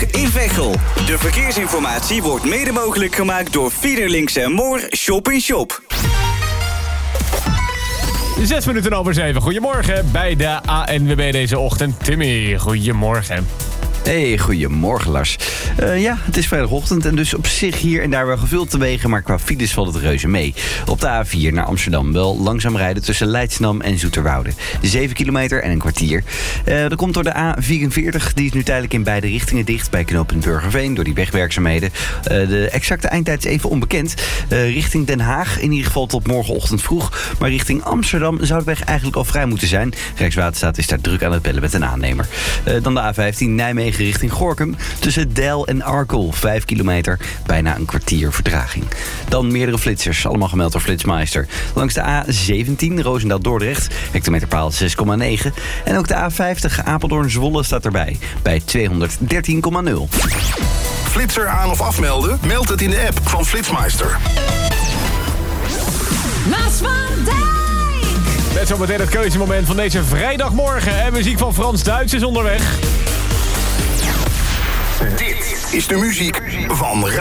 in Veghel. De verkeersinformatie wordt mede mogelijk gemaakt door Fiederlinks en Moor Shop in Shop. 7:06. Goedemorgen bij de ANWB deze ochtend. Timmy, goedemorgen. Hey, goedemorgen Lars. Ja, het is vrijdagochtend en dus op zich hier en daar wel gevuld te wegen, maar qua files valt het reuze mee. Op de A4 naar Amsterdam wel langzaam rijden tussen Leidsendam en Zoeterwoude. 7 kilometer en een kwartier. Dat komt door de A44, die is nu tijdelijk in beide richtingen dicht bij knooppunt Burgerveen door die wegwerkzaamheden. De exacte eindtijd is even onbekend. Richting Den Haag in ieder geval tot morgenochtend vroeg, maar richting Amsterdam zou de weg eigenlijk al vrij moeten zijn. Rijkswaterstaat is daar druk aan het bellen met een aannemer. Dan de A15 Nijmegen richting Gorinchem tussen Deil en Arkel. 5 kilometer, bijna een kwartier vertraging. Dan meerdere flitsers, allemaal gemeld door Flitsmeister. Langs de A17 Roosendaal-Dordrecht, hectometerpaal 6,9. En ook de A50 Apeldoorn-Zwolle staat erbij, bij 213,0. Flitser aan of afmelden? Meld het in de app van Flitsmeister. Maas van Dijk. Met zometeen het keuzemoment van deze vrijdagmorgen. En muziek van Frans-Duits is onderweg. Dit is de muziek van